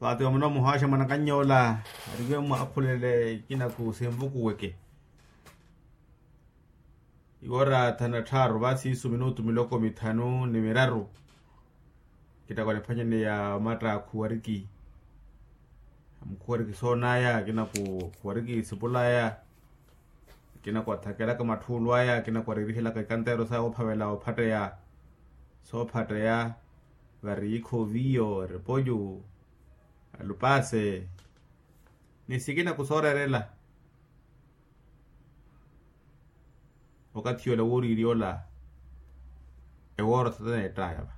Pati wa mno muhasha manakanyola. Ariwe mu apulele kina ku sembuku weke. Iwara tanataru basi isu minutu miloko mitano ni miraru. Kita kwa nifanya ni ya mata kuwariki. Mkuwariki sonaya kina kuwariki sipulaya. Kina kwa takela kama tulwaya kina kwa ririhila kakantero sa opawela opate ya. So pate ya variko vio repollo alupase ni sikina kusorerela wakati yola wuri riola eworo tatane tayaba